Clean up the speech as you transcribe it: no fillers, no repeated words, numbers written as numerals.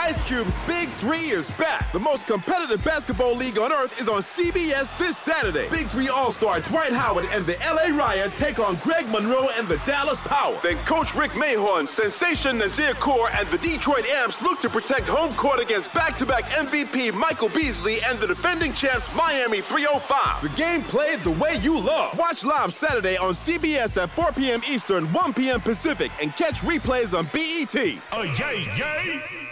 Ice Cube's Big 3 is back. The most competitive basketball league on earth is on CBS this Saturday. Big 3 All-Star Dwight Howard and the LA Riot take on Greg Monroe and the Dallas Power. Then Coach Rick Mahorn, Sensation Nazir Kaur, and the Detroit Amps look to protect home court against back-to-back MVP Michael Beasley and the defending champs Miami 305. The game played the way you love. Watch live Saturday on CBS at 4 p.m. Eastern, 1 p.m. Pacific, and catch replays on BET. Yay, yay!